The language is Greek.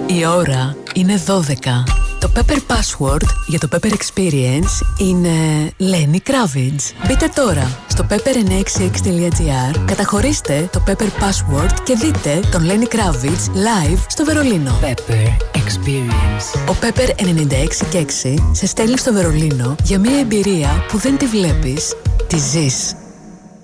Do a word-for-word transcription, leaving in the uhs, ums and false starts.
Η ώρα είναι δώδεκα. Το Pepper Password για το Pepper Experience είναι Lenny Kravitz. Μπείτε τώρα στο pepper εννιακόσια εξήντα έξι τελεία gr, καταχωρήστε το Pepper Password και δείτε τον Lenny Kravitz live στο Βερολίνο. Pepper Experience. Ο Pepper ενενήντα έξι και έξι σε στέλνει στο Βερολίνο για μια εμπειρία που δεν τη βλέπεις, τη ζεις.